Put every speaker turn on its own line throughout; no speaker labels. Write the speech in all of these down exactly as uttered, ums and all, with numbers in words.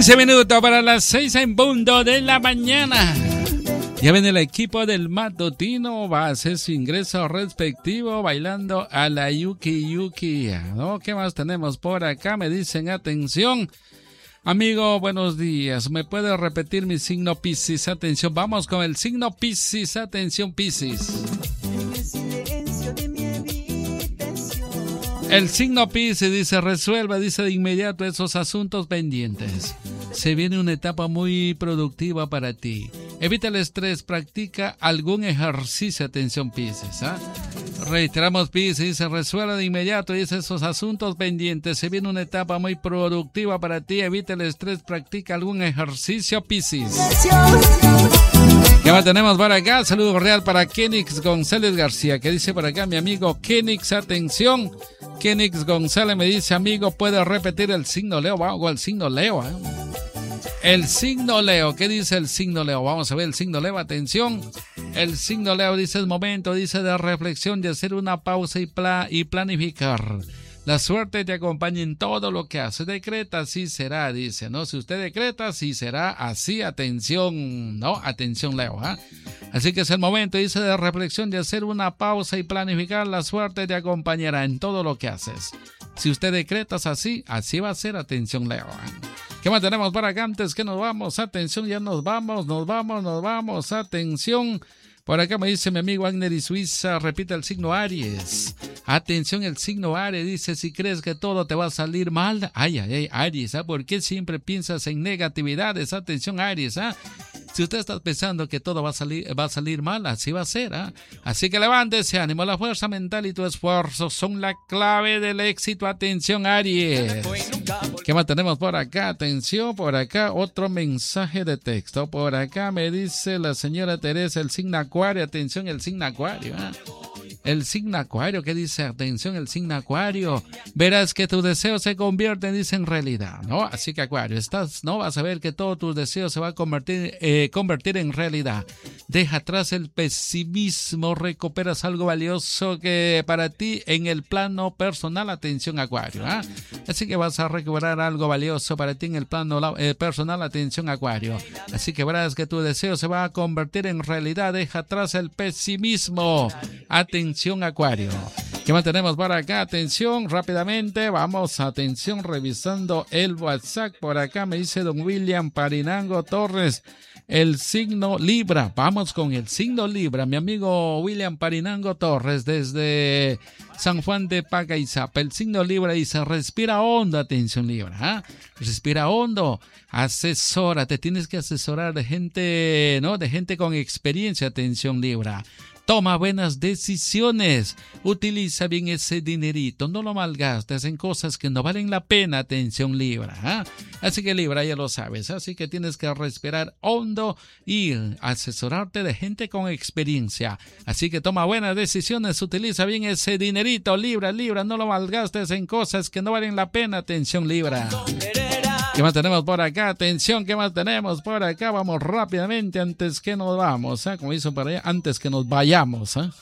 quince minutos para las seis en punto de la mañana. Ya viene el equipo del matutino, va a hacer su ingreso respectivo bailando a la Yuki Yuki, ¿no? ¿Qué más tenemos por acá? Me dicen, atención, amigo, buenos días, ¿me puede repetir mi signo Piscis? Atención, vamos con el signo Piscis, atención Piscis. El signo Piscis dice, resuelva, dice de inmediato esos asuntos pendientes. Se viene una etapa muy productiva para ti. Evita el estrés, practica algún ejercicio, atención Piscis, ¿ah? Reiteramos Piscis, dice, resuelva de inmediato, dice esos asuntos pendientes. Se viene una etapa muy productiva para ti. Evita el estrés, practica algún ejercicio Piscis. ¿Qué más tenemos por acá? Saludo cordial para Kenix González García, que dice por acá mi amigo Kenix, atención. Kenix González me dice, amigo, ¿puede repetir el signo Leo? Vamos al signo Leo, ¿eh? El signo Leo, ¿qué dice el signo Leo? Vamos a ver el signo Leo, atención. El signo Leo dice, es momento, dice, de reflexión, de hacer una pausa y, pla y planificar. La suerte te acompaña en todo lo que hace. Decreta, así será, dice, ¿no? Si usted decreta, así será, así, atención, ¿no? Atención, Leo, ¿ah? ¿eh? Así que es el momento, dice, de reflexión, de hacer una pausa y planificar. La suerte te acompañará en todo lo que haces. Si usted decreta así, así va a ser, atención, Leo, ¿eh? ¿Qué más tenemos para acá antes que nos vamos? Atención, ya nos vamos, nos vamos, nos vamos, atención. Por acá me dice mi amigo Agner y Suiza, repite el signo Aries. Atención, el signo Aries dice, si crees que todo te va a salir mal, ay, ay, ay, Aries, ¿ah? ¿Por qué siempre piensas en negatividades? Atención, Aries, ¿ah? Si usted está pensando que todo va a salir, va a salir mal, así va a ser, ¿ah? Así que levántese, ánimo, la fuerza mental y tu esfuerzo son la clave del éxito. Atención, Aries. ¿Qué más tenemos por acá? Atención, por acá otro mensaje de texto. Por acá me dice la señora Teresa, el signo Acuario. Atención, el signo Acuario, ¿ah? El signo Acuario, ¿qué dice? Atención, el signo Acuario. Verás que tus deseos se convierten, dice, en realidad, ¿no? Así que Acuario, estás, ¿no? Vas a ver que todos tus deseos se van a convertir, eh, convertir en realidad. Deja atrás el pesimismo, recuperas algo valioso que para ti en el plano personal. Atención, Acuario, ¿ah? Así que vas a recuperar algo valioso para ti en el plano eh, personal. Atención, Acuario. Así que verás que tu deseo se va a convertir en realidad. Deja atrás el pesimismo. Atención, Acuario. ¿Qué más tenemos por acá? Atención, rápidamente, vamos, atención, revisando el WhatsApp. Por acá me dice don William Parinango Torres, el signo Libra. Vamos con el signo Libra, mi amigo William Parinango Torres, desde San Juan de Pagaizapa. El signo Libra dice, respira hondo, atención Libra, ¿ah? Respira hondo, asesora, te tienes que asesorar de gente, ¿no? De gente con experiencia, atención Libra. Toma buenas decisiones, utiliza bien ese dinerito, no lo malgastes en cosas que no valen la pena, atención Libra, ¿eh? Así que Libra, ya lo sabes, así que tienes que respirar hondo y asesorarte de gente con experiencia. Así que toma buenas decisiones, utiliza bien ese dinerito, Libra, Libra, no lo malgastes en cosas que no valen la pena, atención Libra. ¿Qué más tenemos por acá? Atención, ¿qué más tenemos por acá? Vamos rápidamente antes que nos vamos, ¿eh? Como hizo para allá, antes que nos vayamos, ¿eh?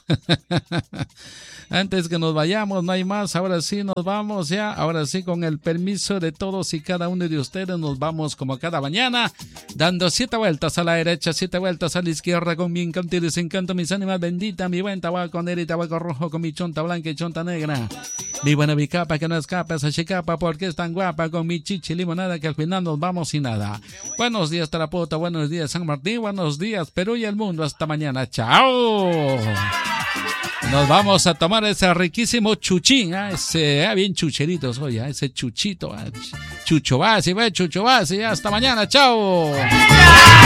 Antes que nos vayamos, no hay más. Ahora sí nos vamos ya. Ahora sí, con el permiso de todos y cada uno de ustedes, nos vamos como cada mañana, dando siete vueltas a la derecha, siete vueltas a la izquierda, con mi encanto y desencanto, mis ánimas benditas, mi buen tabaco negro y tabaco rojo, con mi chonta blanca y chonta negra. Mi buena mi capa que no escapa, esa chicapa porque es tan guapa, con mi chichi limonada que al final nos vamos sin nada. Buenos días Tarapoto, buenos días San Martín, buenos días Perú y el mundo. Hasta mañana, chao. Nos vamos a tomar ese riquísimo chuchín, ¿eh? Ese, eh, bien chucherito soy, ¿eh? Ese chuchito, ¿eh? Chucho Basi, ve, Chucho Basi, hasta mañana, chao.